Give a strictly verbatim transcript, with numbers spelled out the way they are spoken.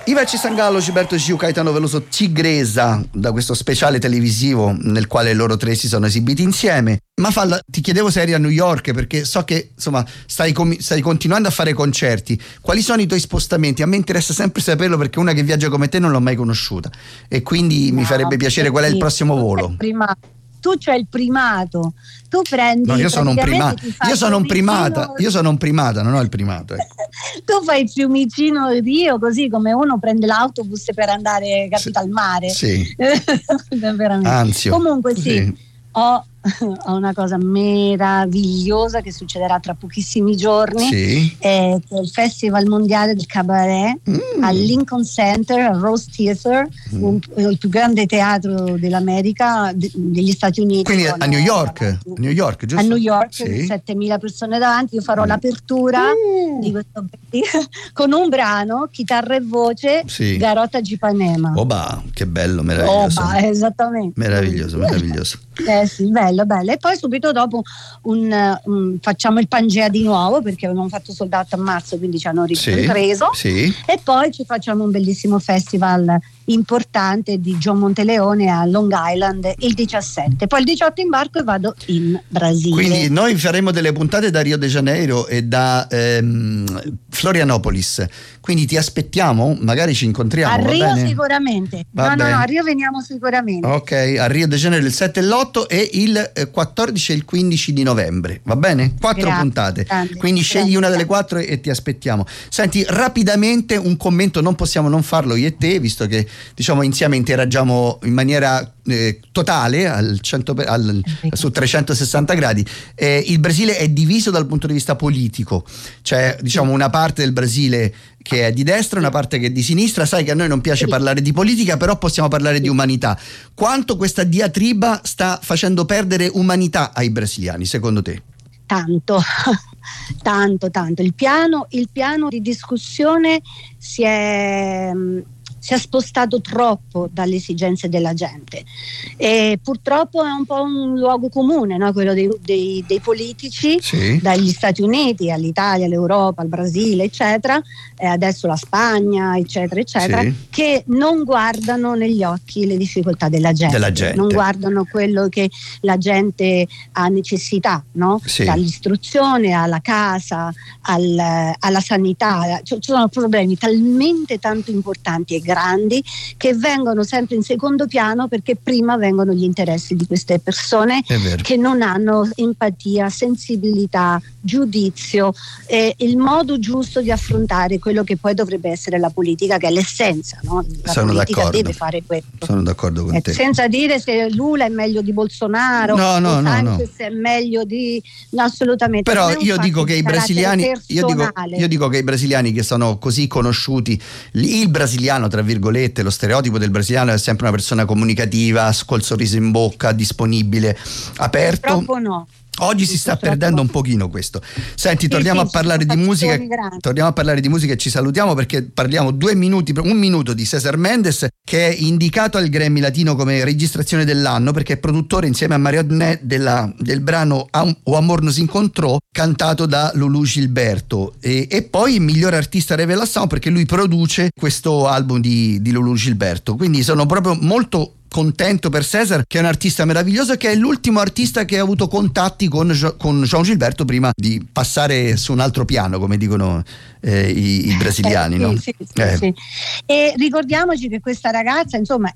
Ivaci Sangallo, Gilberto Gil, Caetano Veloso, Tigresa, da questo speciale televisivo nel quale loro tre si sono esibiti insieme. Mafalda, ti chiedevo se eri a New York, perché so che insomma stai, com- stai continuando a fare concerti. Quali sono i tuoi spostamenti? A me interessa sempre saperlo, perché una che viaggia come te non l'ho mai conosciuta e quindi no, mi farebbe piacere. Qual è il prossimo volo? Prima tu c'hai il primato, tu prendi. No, io sono un primata. Io sono un primata. Io sono un primata, non ho il primato. Eh. Tu fai il Fiumicino Rio, così come uno prende l'autobus per andare, capito, al mare. Sì. Veramente. Anzio. Comunque sì, sì. ho, ho una cosa meravigliosa che succederà tra pochissimi giorni, sì. eh, che è il Festival Mondiale del Cabaret mm. al Lincoln Center, al Rose Theater, mm. un, il più grande teatro dell'America, de, degli Stati Uniti. Quindi a New York, a New York, giusto? A New York, sì. settemila persone davanti. Io farò mm. l'apertura mm. di questo con un brano, chitarra e voce, sì. Garota Gipanema. Oba, che bello, meraviglioso. Oba, esattamente. Meraviglioso, meraviglioso. Eh sì, bello, bello. E poi subito dopo un, un, facciamo il Pangea di nuovo, perché avevamo fatto Sold Out a marzo, quindi ci hanno ripreso. Sì, sì. E poi ci facciamo un bellissimo festival importante di John Monteleone a Long Island il diciassette. Poi il diciotto imbarco e vado in Brasile. Quindi noi faremo delle puntate da Rio de Janeiro e da ehm, Florianopolis. Quindi ti aspettiamo, magari ci incontriamo. A va Rio bene? Sicuramente. Va no, bene. no, no, a Rio veniamo sicuramente. Ok, a Rio de Janeiro il sette e l'otto e il quattordici e il quindici di novembre. Va bene? Quattro Grazie, puntate. grande, Quindi scegli grande, una delle grande. quattro e ti aspettiamo. Senti, rapidamente un commento, non possiamo non farlo io e te, visto che diciamo insieme interagiamo in maniera eh, totale al cento per, al, su trecentosessanta gradi. Eh, il Brasile è diviso dal punto di vista politico, cioè diciamo una parte del Brasile che è di destra, una parte che è di sinistra. Sai che a noi non piace parlare di politica, però possiamo parlare di umanità. Quanto questa diatriba sta facendo perdere umanità ai brasiliani, secondo te? Tanto, tanto, tanto. Il piano, il piano di discussione si è, si è spostato troppo dalle esigenze della gente e purtroppo è un po' un luogo comune, no? Quello dei, dei, dei politici, sì. dagli Stati Uniti all'Italia, all'Europa, al Brasile, eccetera, e adesso la Spagna, eccetera, eccetera, sì. che non guardano negli occhi le difficoltà della gente, della gente. non guardano quello che la gente ha necessità, no? Sì. Dall'istruzione alla casa, al, alla sanità. Cioè, ci sono problemi talmente tanto importanti e grandi che vengono sempre in secondo piano, perché prima vengono gli interessi di queste persone che non hanno empatia, sensibilità, giudizio e il modo giusto di affrontare quello che poi dovrebbe essere la politica, che è l'essenza, no? La Sono politica d'accordo. deve fare questo. Sono d'accordo con eh, te. Senza dire se Lula è meglio di Bolsonaro, no, no, o no, Sanchez no. è meglio di no, assolutamente. Però io dico che i brasiliani io dico, io dico che i brasiliani che sono così conosciuti, il brasiliano tra virgolette, lo stereotipo del brasiliano è sempre una persona comunicativa, col sorriso in bocca, disponibile, aperto. Purtroppo no. Oggi si sta perdendo un pochino questo. Senti, sì, torniamo sì, a parlare di musica. Torniamo a parlare di musica e ci salutiamo, perché parliamo due minuti, un minuto di César Mendes, che è indicato al Grammy Latino come registrazione dell'anno, perché è produttore insieme a Mario Adnet della, del brano O Amor Nos Incontró, cantato da Lulu Gilberto, e, e poi miglior artista revelazione perché lui produce questo album di, di Lulu Gilberto. Quindi sono proprio molto contento per César, che è un artista meraviglioso, che è l'ultimo artista che ha avuto contatti con, con João Gilberto prima di passare su un altro piano, come dicono eh, i, i brasiliani, eh, sì, no? Sì, sì, eh. sì. E ricordiamoci che questa ragazza, insomma,